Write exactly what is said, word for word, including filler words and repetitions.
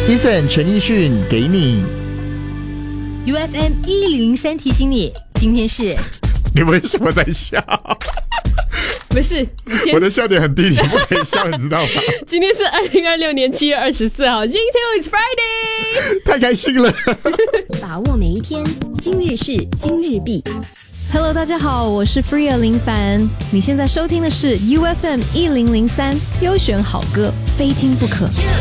Eason 陈奕迅给你 U F M 一零零三提醒你，今天是你为什么在笑？ 不是我的笑点很低，你不可以笑，你知道吗？ 今天是二零二六年七月二十四号，今天 is Friday， 太开心了。 把握每一天，今日事今日毕。 Hello， 大家好，我是 Freya 林凡，你现在收听的是 U F M 一零零三，优选好歌，非听不可。